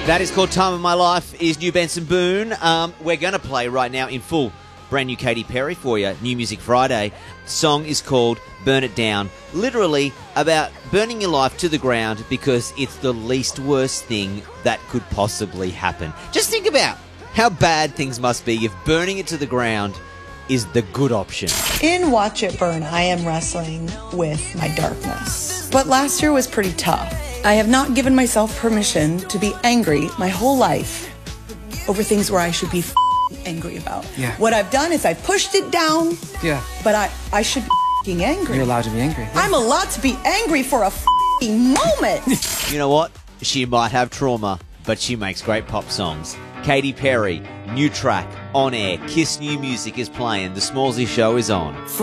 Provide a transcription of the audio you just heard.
That is called Time of My Life, is New Benson Boone. We're going to play right now in full brand new Katy Perry for you, New Music Friday. The song is called Burn It Down, literally about burning your life to the ground because it's the least worst thing that could possibly happen. Just think about how bad things must be if burning it to the ground is the good option. In Watch It Burn, I am wrestling with my darkness. But last year was pretty tough. I have not given myself permission to be angry my whole life over things where I should be angry about. Yeah. What I've done is I've pushed it down. Yeah. But I should be angry. You're allowed to be angry. Yeah. I'm allowed to be angry for a moment. You know what? She might have trauma, but she makes great pop songs. Katy Perry, new track, on air. Kiss New Music is playing. The Smallsy Show is on.